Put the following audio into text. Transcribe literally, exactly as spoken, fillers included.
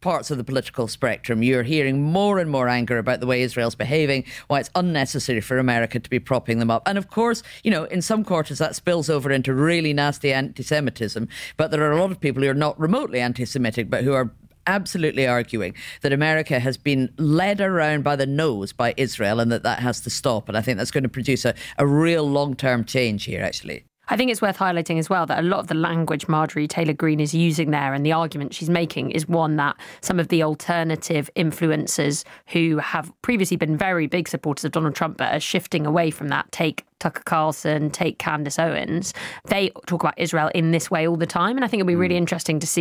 parts of the political spectrum, you're hearing more and more anger about the way Israel's behaving, why it's unnecessary for America to be propping them up. And of course, you know, in some quarters that spills over into really nasty anti-Semitism. But there are a lot of people who are not remotely anti-Semitic, but who are absolutely arguing that America has been led around by the nose by Israel and that that has to stop. And I think that's going to produce a, a real long-term change here, actually. I think it's worth highlighting as well that a lot of the language Marjorie Taylor Greene is using there and the argument she's making is one that some of the alternative influencers who have previously been very big supporters of Donald Trump but are shifting away from that, take Tucker Carlson, take Candace Owens, they talk about Israel in this way all the time. And I think it'll be really interesting to see